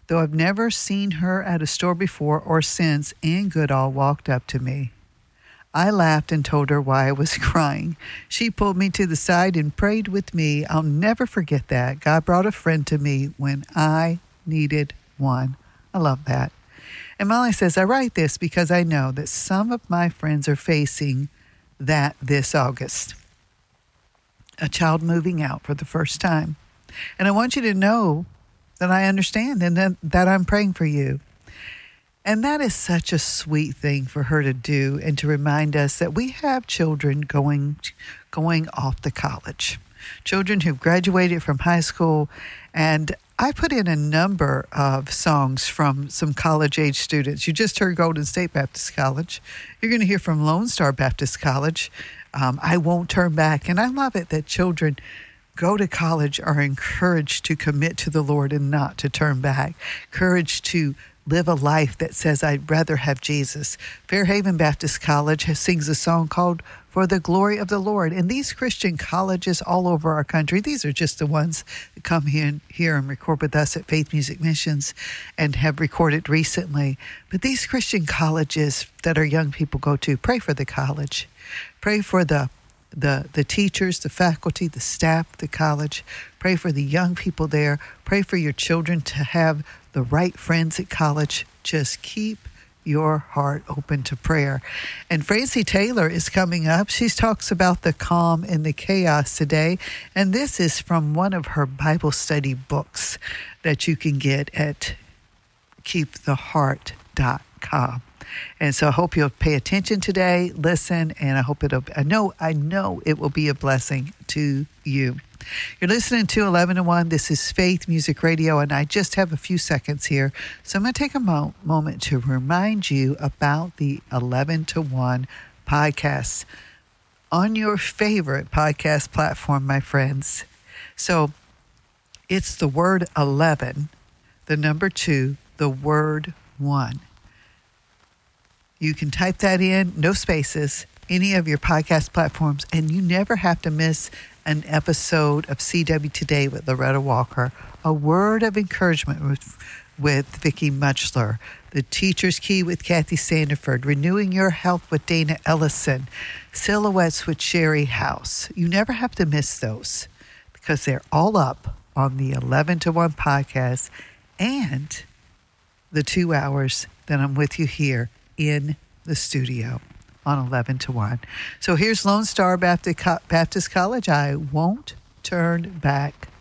Though I've never seen her at a store before or since, Ann Goodall walked up to me. I laughed and told her why I was crying. She pulled me to the side and prayed with me. I'll never forget that. God brought a friend to me when I needed one. I love that. And Molly says, I write this because I know that some of my friends are facing that this August. A child moving out for the first time. And I want you to know that I understand and that I'm praying for you. And that is such a sweet thing for her to do, and to remind us that we have children going off to college, children who've graduated from high school. And I put in a number of songs from some college-age students. You just heard Golden State Baptist College. You're going to hear from Lone Star Baptist College. I Won't Turn Back. And I love it that children go to college are encouraged to commit to the Lord and not to turn back, encouraged to live a life that says, I'd rather have Jesus. Fairhaven Baptist College sings a song called For the Glory of the Lord. And these Christian colleges all over our country, these are just the ones that come here and record with us at Faith Music Missions and have recorded recently. But these Christian colleges that our young people go to, pray for the college. Pray for the teachers, the faculty, the staff, the college. Pray for the young people there. Pray for your children to have the right friends at college. Just keep your heart open to prayer. And Francie Taylor is coming up. She talks about the calm in the chaos today. And this is from one of her Bible study books that you can get at keeptheheart.com. And so I hope you'll pay attention today, listen, and I know it will be a blessing to you. You're listening to 11 to 1. This is Faith Music Radio, and I just have a few seconds here. So I'm going to take a moment to remind you about the 11 to 1 podcast on your favorite podcast platform, my friends. So it's the word 11, the number 2, the word 1. You can type that in, no spaces, any of your podcast platforms, and you never have to miss an episode of CW Today with Loretta Walker, a word of encouragement with Vicki Muchler, the Teacher's Key with Kathy Sandiford, Renewing Your Health with Dana Ellison, Silhouettes with Sherry House. You never have to miss those because they're all up on the 11 to 1 podcast and the 2 hours that I'm with you here in the studio on 11 to 1. So here's Lone Star Baptist College, I Won't Turn Back.